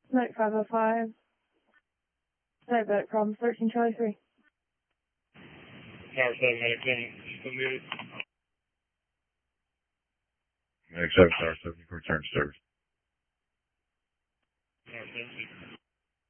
Night 505. Diabetic problems, 13 Charlie 3. Tower 7, Medic 10, still muted. Medic 7, Tower 7, return to service. Tower 7,